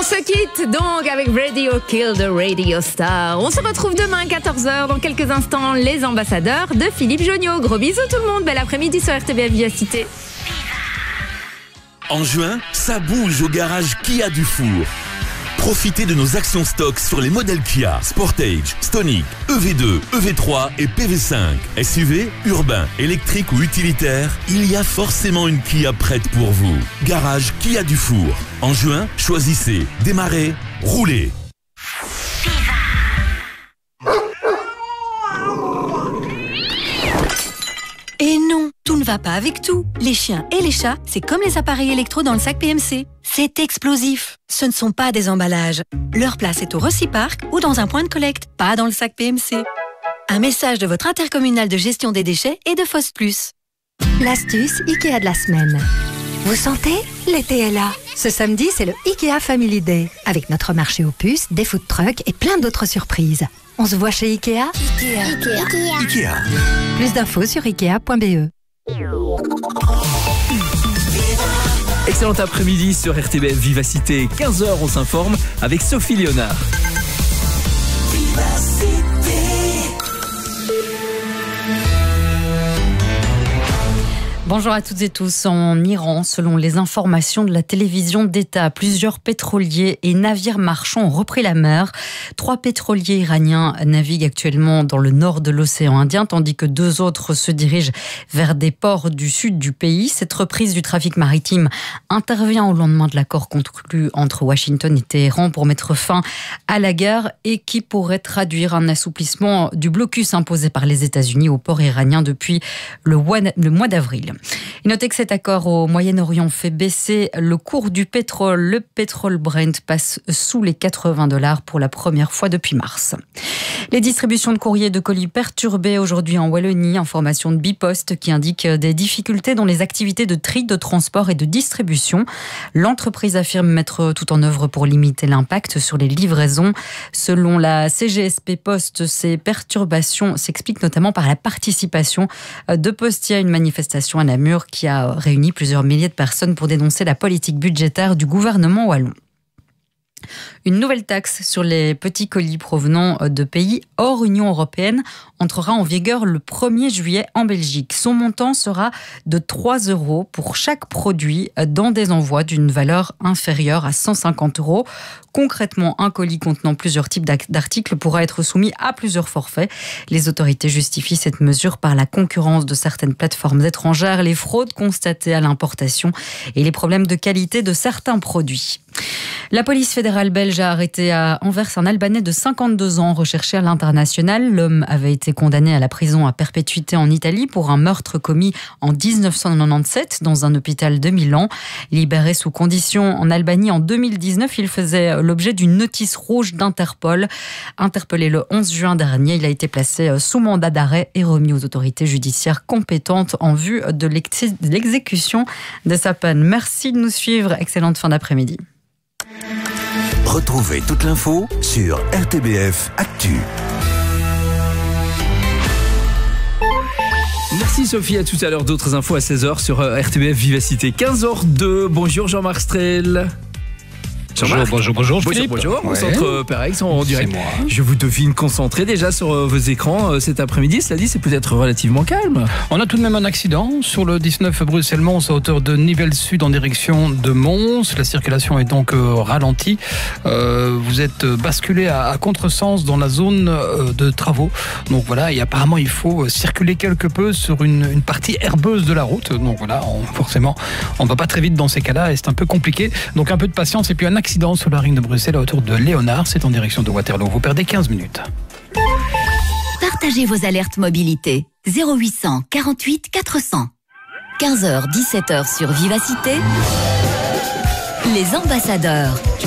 se quitte donc avec Radio Kill the Radio Star. On se retrouve demain à 14h. Dans quelques instants, les ambassadeurs de Philippe Jonniot. Gros bisous tout le monde. Bel après-midi sur RTBF Vivacité. En juin, ça bouge au garage Kia du Four. Profitez de nos actions stock sur les modèles Kia, Sportage, Stonic, EV2, EV3 et PV5. SUV, urbain, électrique ou utilitaire, il y a forcément une Kia prête pour vous. Garage Kia du Four. En juin, choisissez, démarrez, roulez. Et non, tout ne va pas avec tout. Les chiens et les chats, c'est comme les appareils électro dans le sac PMC. C'est explosif. Ce ne sont pas des emballages. Leur place est au Reciparc ou dans un point de collecte, pas dans le sac PMC. Un message de votre intercommunal de gestion des déchets et de FOS+. L'astuce Ikea de la semaine. Vous sentez? L'été est là. Ce samedi, c'est le Ikea Family Day. Avec notre marché aux puces, des food trucks et plein d'autres surprises. On se voit chez Ikea. Ikea. Plus d'infos sur ikea.be. Excellent après-midi sur RTBF Vivacité. 15h, on s'informe avec Sophie Léonard. Bonjour à toutes et tous. En Iran, selon les informations de la télévision d'État, plusieurs pétroliers et navires marchands ont repris la mer. 3 pétroliers iraniens naviguent actuellement dans le nord de l'océan Indien, tandis que 2 autres se dirigent vers des ports du sud du pays. Cette reprise du trafic maritime intervient au lendemain de l'accord conclu entre Washington et Téhéran pour mettre fin à la guerre et qui pourrait traduire un assouplissement du blocus imposé par les États-Unis aux ports iraniens depuis le mois d'avril. Et notez que cet accord au Moyen-Orient fait baisser le cours du pétrole. Le pétrole Brent passe sous les $80 pour la première fois depuis mars. Les distributions de courriers de colis perturbées aujourd'hui en Wallonie. Information de Bipost qui indique des difficultés dans les activités de tri, de transport et de distribution. L'entreprise affirme mettre tout en œuvre pour limiter l'impact sur les livraisons. Selon la CGSP Post, ces perturbations s'expliquent notamment par la participation de postiers à une manifestation à Namur qui a réuni plusieurs milliers de personnes pour dénoncer la politique budgétaire du gouvernement wallon. Une nouvelle taxe sur les petits colis provenant de pays hors Union européenne entrera en vigueur le 1er juillet en Belgique. Son montant sera de 3 € pour chaque produit dans des envois d'une valeur inférieure à 150 €. Concrètement, un colis contenant plusieurs types d'articles pourra être soumis à plusieurs forfaits. Les autorités justifient cette mesure par la concurrence de certaines plateformes étrangères, les fraudes constatées à l'importation et les problèmes de qualité de certains produits. La police fédérale belge a arrêté à Anvers un Albanais de 52 ans recherché à l'international. L'homme avait été condamné à la prison à perpétuité en Italie pour un meurtre commis en 1997 dans un hôpital de Milan. Libéré sous condition en Albanie en 2019, il faisait l'objet d'une notice rouge d'Interpol. Interpellé le 11 juin dernier, il a été placé sous mandat d'arrêt et remis aux autorités judiciaires compétentes en vue de l'exécution de sa peine. Merci de nous suivre. Excellente fin d'après-midi. Retrouvez toute l'info sur RTBF Actu. Merci Sophie, à tout à l'heure. D'autres infos à 16h sur RTBF Vivacité. 15h02. Bonjour Jean-Marc Strel. Bonjour Philippe. Bonjour, au centre Perex en direct. C'est moi. Je vous devine concentré déjà sur vos écrans cet après-midi. Cela dit, c'est peut-être relativement calme. On a tout de même un accident sur le 19 Bruxelles-Mons à hauteur de Nivelles Sud en direction de Mons. La circulation est donc ralentie. Vous êtes basculé à contresens dans la zone de travaux. Donc voilà, et apparemment il faut circuler quelque peu sur une partie herbeuse de la route. Donc voilà, forcément, on ne va pas très vite dans ces cas-là et c'est un peu compliqué. Donc un peu de patience et puis un accident sur la ligne de Bruxelles à hauteur de Léonard, c'est en direction de Waterloo. Vous perdez 15 minutes. Partagez vos alertes mobilité. 0800 48 400. 15h, 17h sur Vivacité. Les ambassadeurs.